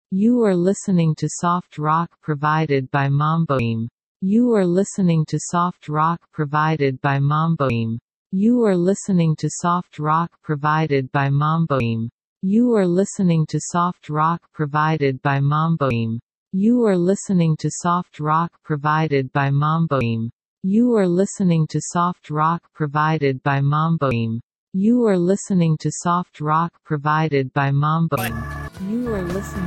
You are listening to soft rock provided by Mamboim. You are listening to soft rock provided by Mamboim. You are listening to soft rock provided by Mamboim. You are listening to soft rock provided by Mamboim. You are listening to soft rock provided by Mamboim. You are listening to soft rock provided by Mamboim. You are listening to soft rock provided by Mamboim. You are listening